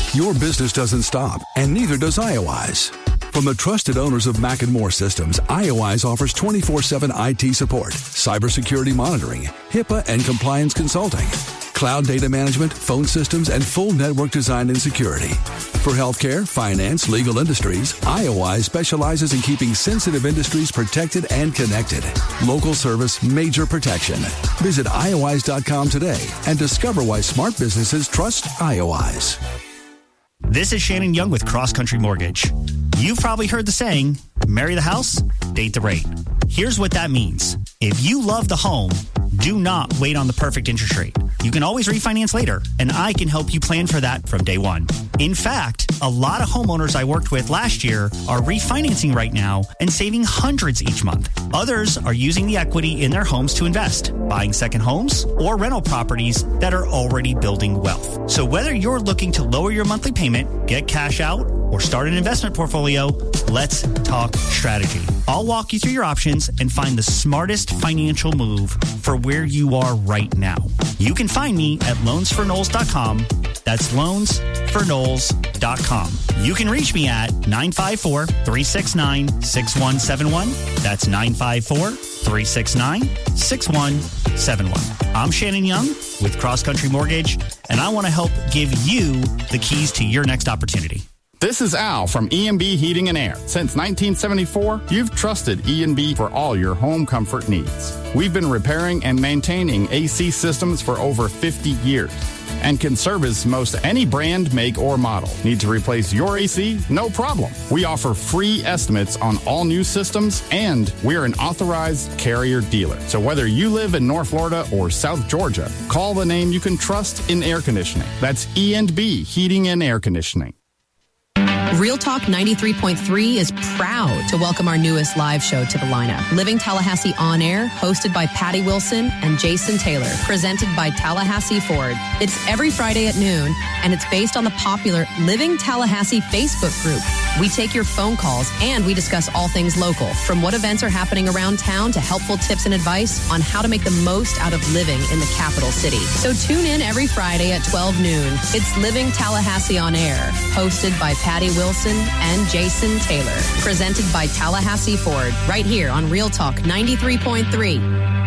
Your business doesn't stop, and neither does IOWise. From the trusted owners of Mac & More systems, IOWise offers 24/7 IT support, cybersecurity monitoring, HIPAA and compliance consulting, cloud data management, phone systems, and full network design and security. For healthcare, finance, legal industries, IOWise specializes in keeping sensitive industries protected and connected. Local service, major protection. Visit iowise.com today and discover why smart businesses trust IOWise. This is Shannon Young with Cross Country Mortgage. You've probably heard the saying, marry the house, date the rate. Here's what that means. If you love the home, do not wait on the perfect interest rate. You can always refinance later, and I can help you plan for that from day one. In fact, a lot of homeowners I worked with last year are refinancing right now and saving hundreds each month. Others are using the equity in their homes to invest, buying second homes or rental properties that are already building wealth. So whether you're looking to lower your monthly payment, get cash out, or start an investment portfolio, let's talk strategy. I'll walk you through your options and find the smartest financial move for where you are right now. You can find me at loansforknowles.com. That's loansforknowles.com. You can reach me at 954-369-6171. That's 954-369-6171. I'm Shannon Young with Cross Country Mortgage, and I want to help give you the keys to your next opportunity. This is Al from E&B Heating and Air. Since 1974, you've trusted E&B for all your home comfort needs. We've been repairing and maintaining AC systems for over 50 years and can service most any brand, make, or model. Need to replace your AC? No problem. We offer free estimates on all new systems, and we're an authorized Carrier dealer. So whether you live in North Florida or South Georgia, call the name you can trust in air conditioning. That's E&B Heating and Air Conditioning. Real Talk 93.3 is proud to welcome our newest live show to the lineup. Living Tallahassee On Air, hosted by Patty Wilson and Jason Taylor, presented by Tallahassee Ford. It's every Friday at noon, and it's based on the popular Living Tallahassee Facebook group. We take your phone calls, and we discuss all things local, from what events are happening around town to helpful tips and advice on how to make the most out of living in the capital city. So tune in every Friday at 12 noon. It's Living Tallahassee On Air, hosted by Patty Wilson and Jason Taylor, presented by Tallahassee Ford, right here on Real Talk 93.3.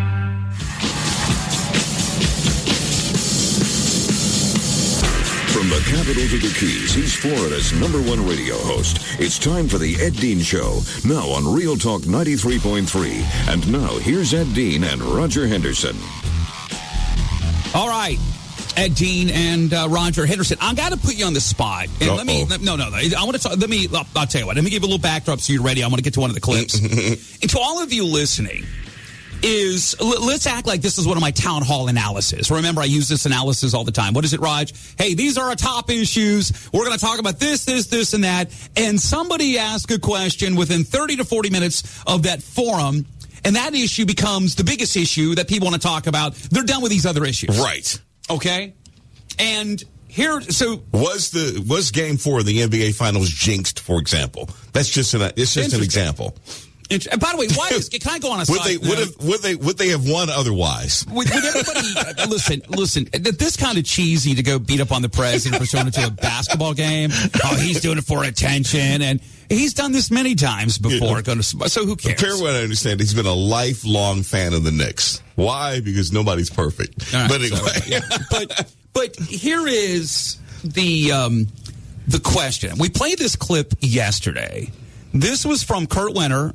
From the capital to the Keys, he's Florida's #1 radio host. It's time for the Ed Dean Show, now on Real Talk 93.3. And now, here's Ed Dean and Roger Henderson. All right. Ed Dean and Roger Henderson. I got to put you on the spot. And I want to talk. I'll tell you what. Let me give you a little backdrop so you're ready. I want to get to one of the clips. And to all of you listening, let's act like this is one of my town hall analysis. Remember, I use this analysis all the time. What is it, Raj? Hey, these are our top issues. We're going to talk about this, and that. And somebody asks a question within 30 to 40 minutes of that forum, and that issue becomes the biggest issue that people want to talk about. They're done with these other issues. Right. Okay, and was Game 4 of the NBA Finals jinxed? For example, that's just an example. And by the way, why can I go on a side? Would they have won otherwise? Would everybody listen? This kind of cheesy to go beat up on the president for showing it to a basketball game. Oh, he's doing it for attention, and he's done this many times before. Yeah. So who cares? Fair what I understand, he's been a lifelong fan of the Knicks. Why? Because nobody's perfect. Right, but anyway, so, yeah. but here is the question. We played this clip yesterday. This was from Kurt Winter